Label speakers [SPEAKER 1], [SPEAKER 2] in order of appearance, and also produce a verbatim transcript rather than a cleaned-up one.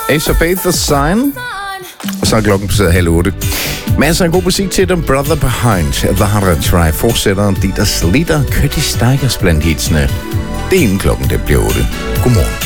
[SPEAKER 1] Ace of Base, The Sign. Og så er klokken passeret halv otte. Masser af god musik til dem. Brother Behind, The Harder Try, fortsætter Dieter Slitter, Curtis Stigers blandt hitsene. Det er inden klokken, det bliver otte. Godmorgen.